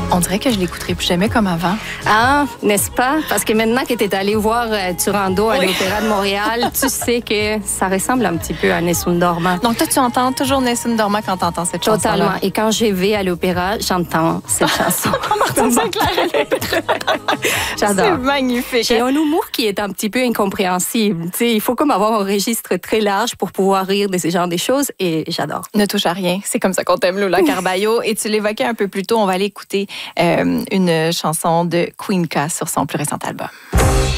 On dirait que je l'écouterai plus jamais comme avant. Ah, n'est-ce pas? Parce que maintenant que tu es allé voir Turandot à l'Opéra de Montréal, tu sais que ça ressemble un petit peu à Nessun Dorma. Donc toi, tu entends toujours Nessun Dorma quand tu entends cette chanson. Totalement. Et quand je vais à l'opéra, j'entends cette chanson. Martin Sinclair à l'opéra. J'adore. C'est magnifique. J'ai un humour qui est un petit peu incompréhensible. Tu sais, il faut comme avoir un registre très large pour pouvoir rire de ce genre de choses et j'adore. Ne touche à rien. C'est comme ça qu'on t'aime, Lola Carballo. Et tu l'évoquais un peu plus tôt. On va aller écouter une chanson de Queen K sur son plus récent album.